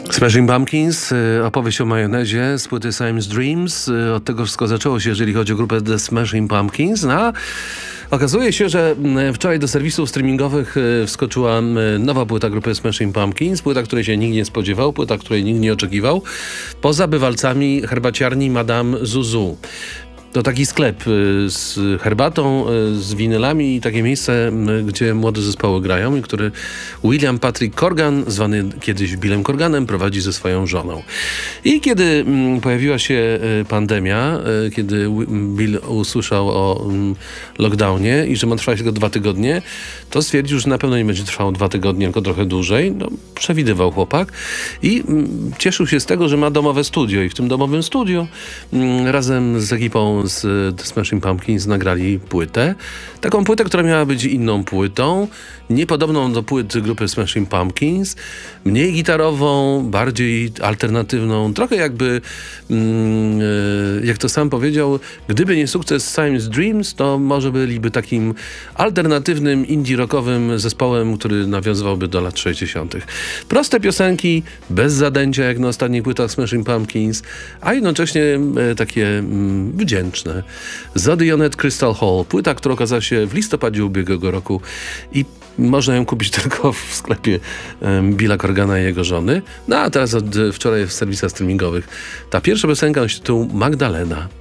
Smashing Pumpkins, opowieść o majonezie z płyty Siamese Dreams. Od tego wszystko zaczęło się, jeżeli chodzi o grupę The Smashing Pumpkins. A okazuje się, że wczoraj do serwisów streamingowych wskoczyła nowa płyta grupy Smashing Pumpkins. Płyta, której się nikt nie spodziewał, płyta, której nikt nie oczekiwał. Poza bywalcami herbaciarni Madame Zuzu. To taki sklep z herbatą, z winylami i takie miejsce, gdzie młode zespoły grają i który William Patrick Corgan, zwany kiedyś Billem Corganem, prowadzi ze swoją żoną. I kiedy pojawiła się pandemia, kiedy Bill usłyszał o lockdownie i że ma trwać tylko 2 tygodnie, to stwierdził, że na pewno nie będzie trwał 2 tygodnie, tylko trochę dłużej. No, przewidywał chłopak i cieszył się z tego, że ma domowe studio i w tym domowym studiu razem z ekipą z The Smashing Pumpkins nagrali płytę. Taką płytę, która miała być inną płytą, niepodobną do płyt grupy Smashing Pumpkins, mniej gitarową, bardziej alternatywną, trochę jakby, jak to sam powiedział, gdyby nie sukces Siamese Dreams, to może byliby takim alternatywnym, indie rockowym zespołem, który nawiązywałby do lat 60. Proste piosenki, bez zadęcia, jak na ostatnich płytach Smashing Pumpkins, a jednocześnie takie wdzięczne. Zodionet Crystal Hall, płyta, która okazała się w listopadzie ubiegłego roku i można ją kupić tylko w sklepie Billa Corgana i jego żony. No a teraz od wczoraj w serwisach streamingowych ta pierwsza piosenka nosi tytuł Magdalena.